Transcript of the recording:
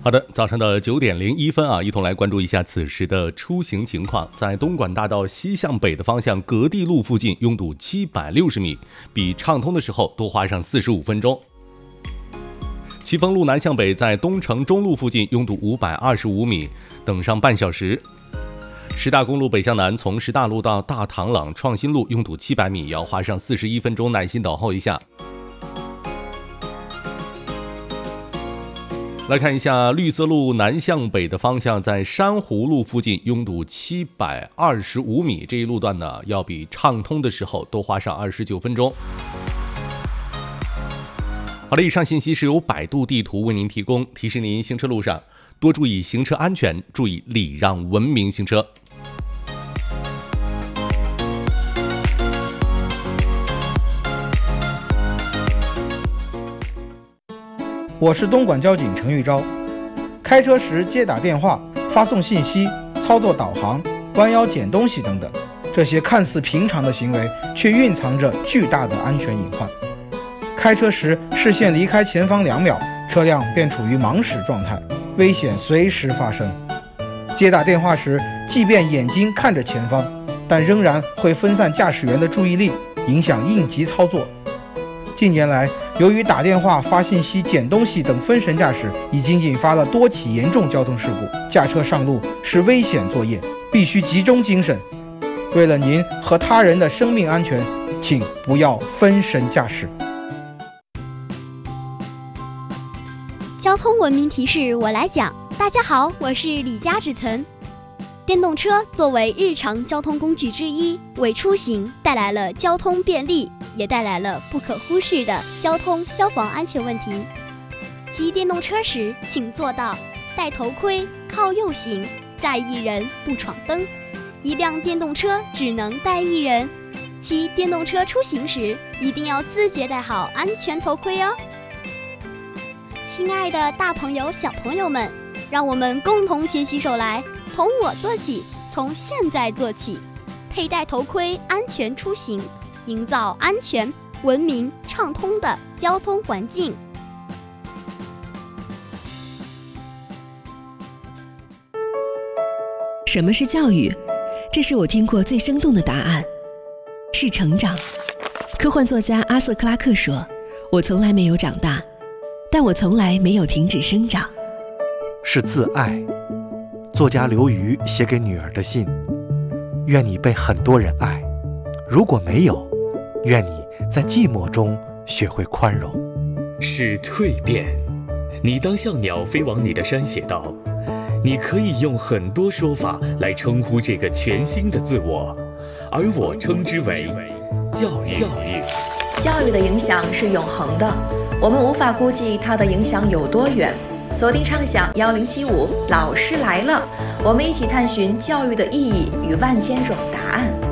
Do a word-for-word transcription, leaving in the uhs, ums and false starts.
好的，早上的九点零一分啊，一同来关注一下此时的出行情况。在东莞大道西向北的方向，格地路附近拥堵七百六十米，比畅通的时候多花上四十五分钟。奇峰路南向北，在东城中路附近拥堵五百二十五米，等上半小时。石大公路北向南，从石大路到大塘朗创新路拥堵七百米，也要花上四十一分钟，耐心等候一下。来看一下绿色路南向北的方向，在珊瑚路附近拥堵七百二十五米，这一路段呢要比畅通的时候多花上二十九分钟。好的，以上信息是由百度地图为您提供，提示您行车路上多注意行车安全，注意礼让，文明行车。 我是东莞交警陈玉昭。开车时接打电话、发送信息、操作导航、弯腰捡东西等等，这些看似平常的行为，却蕴藏着巨大的安全隐患。开车时视线离开前方两秒，车辆便处于盲驶状态，危险随时发生。接打电话时，即便眼睛看着前方，但仍然会分散驾驶员的注意力，影响应急操作。近年来，由于打电话、发信息、捡东西等分神驾驶，已经引发了多起严重交通事故。驾车上路是危险作业，必须集中精神。为了您和他人的生命安全，请不要分神驾驶。 交通文明提示我来讲。大家好，我是李佳芷岑。电动车作为日常交通工具之一，为出行带来了交通便利，也带来了不可忽视的交通消防安全问题。骑电动车时，请做到戴头盔、靠右行，载一人不闯灯。一辆电动车只能带一人。骑电动车出行时，一定要自觉戴好安全头盔哦。亲爱的大朋友、小朋友们，让我们共同携起手来，从我做起，从现在做起，佩戴头盔，安全出行，营造安全、文明、畅通的交通环境。 什么是教育？这是我听过最生动的答案，是成长。科幻作家阿瑟·克拉克说：“我从来没有长大，但我从来没有停止生长。” 是自爱。作家刘瑜写给女儿的信：愿你被很多人爱，如果没有，愿你在寂寞中学会宽容。 是蜕变。你当像鸟飞往你的山写道，你可以用很多说法来称呼这个全新的自我，而我称之为教育。教育教育的影响是永恒的，我们无法估计它的影响有多远。锁定畅想幺零七五，老师来了，我们一起探寻教育的意义与万千种答案。